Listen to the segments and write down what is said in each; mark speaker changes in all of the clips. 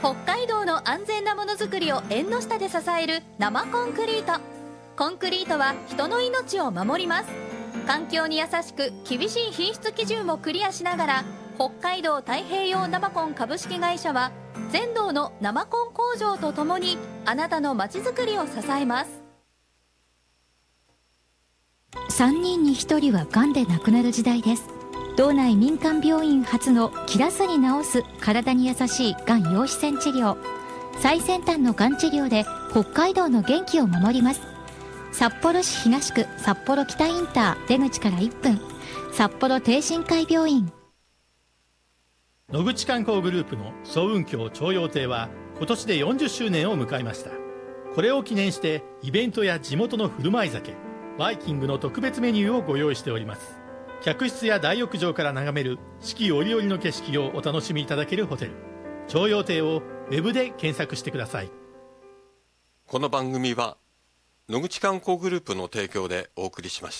Speaker 1: 北海道の安全なものづくりを縁の下で支える生コンクリート。コンクリートは人の命を守ります。環境に優しく厳しい品質基準をクリアしながら、北海道太平洋生コン株式会社は全道の生コン工場とともにあなたのまちづくりを支えます。
Speaker 2: 3人に1人はがんで亡くなる時代です。道内民間病院初の切らずに治す体に優しいがん陽子線治療。最先端のがん治療で北海道の元気を守ります。札幌市東区札幌北インター出口から1分、札幌帝神会病院。
Speaker 3: 野口観光グループの総運峡徴用亭は今年で40周年を迎えました。これを記念してイベントや地元の振る舞い酒、バイキングの特別メニューをご用意しております。客室や大浴場から眺める四季折々の景色をお楽しみいただけるホテル、徴用亭をウェブで検索してください。
Speaker 4: この番組は野口観光グループの提供でお送りしました。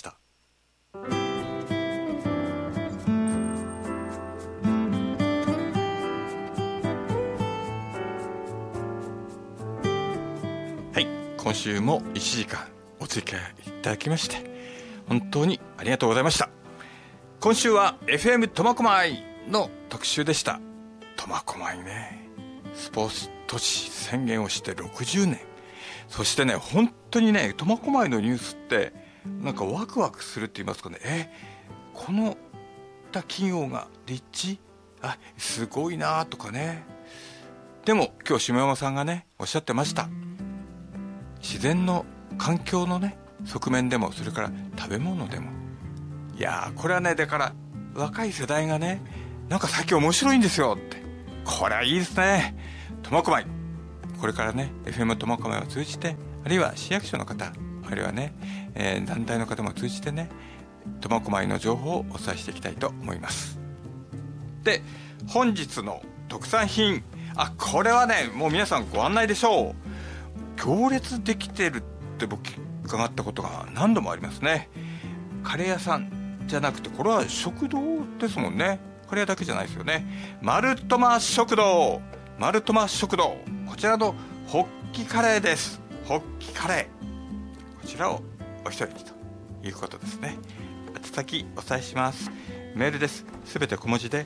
Speaker 4: はい、今週も1時間お付き合いいただきまして本当にありがとうございました。今週は FM 苫小牧の特集でした。苫小牧ね、スポーツ都市宣言をして60年。そしてね、本当にね、苫小牧のニュースってなんかワクワクするって言いますかね、この企業が立地、すごいなとかね。でも今日下山さんがねおっしゃってました。自然の環境のね側面でも、それから食べ物でも、いやこれはね、だから若い世代がね、なんか最近面白いんですよって、これはいいですね。苫小牧、これからね FM 苫小牧を通じて、あるいは市役所の方、あるいはね、団体の方も通じてね、苫小牧の情報をお伝えしていきたいと思います。で、本日の特産品、これはねもう皆さんご案内でしょう。行列できてるって僕伺ったことが何度もありますね。カレー屋さんじゃなくて、これは食堂ですもんね。カレー屋だけじゃないですよね。マルトマ食堂、マルトマ食堂、こちらのホッキカレーです。ホッキカレー、こちらをお一人にということですね。宛先お伝えします。メールです。すべて小文字で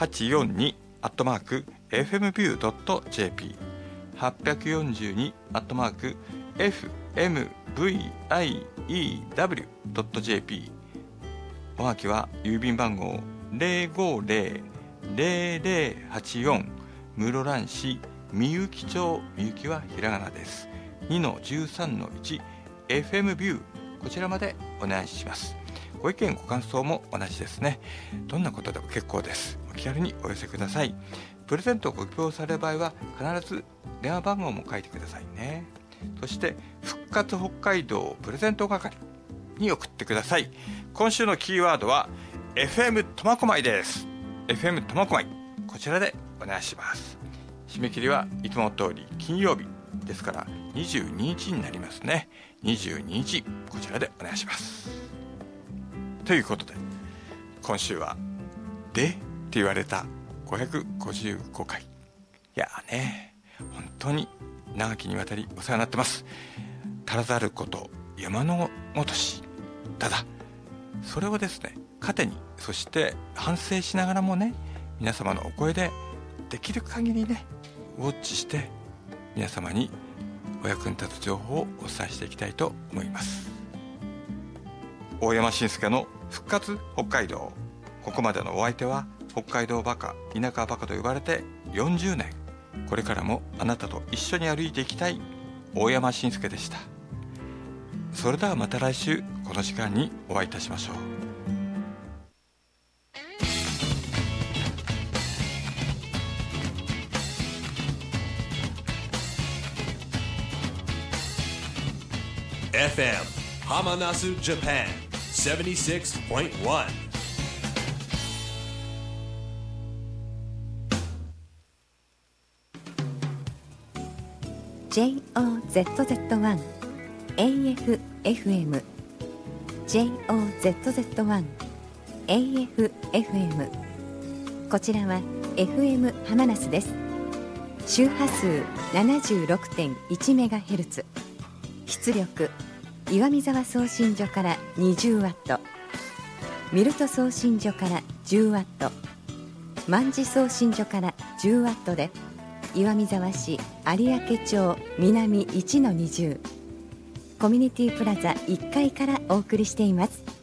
Speaker 4: 842@fmview.jp 842@fmview.jp。 おはきは郵便番号 050-0084 室蘭市みゆき町、みゆきはひらがなです。 2-13-1 FM ビュー、こちらまでお願いします。ご意見ご感想も同じですね。どんなことでも結構です。お気軽にお寄せください。プレゼントをご希望される場合は必ず電話番号も書いてくださいね。そして復活北海道プレゼント係に送ってください。今週のキーワードは FM 苫小牧です。 FM 苫小牧、こちらでお願いします。締め切りはいつも通り金曜日ですから22日になりますね。22日、こちらでお願いします。ということで今週はでって言われた555回。いやね、本当に長きにわたりお世話になってます。足らざること山のごとし。ただそれをですね糧に、そして反省しながらもね、皆様のお声でできる限りねウォッチして皆様にお役に立つ情報をお伝えしていきたいと思います。大山伸介の復活北海道。ここまでのお相手は北海道バカ、田舎バカと呼ばれて40年。これからもあなたと一緒に歩いていきたい大山伸介でした。それではまた来週この時間にお会いいたしましょう。
Speaker 5: FM Hamanasu Japan 76.1
Speaker 6: JOZZ1 AFFM JOZZ1 AFFM、 こちらは FM ハマナスです。 周波数 76.1MHz、 出力岩見沢送信所から 20W、 ミルト送信所から 10W、 万事送信所から 10W で岩見沢市有明町南 1-20 コミュニティプラザ1階からお送りしています。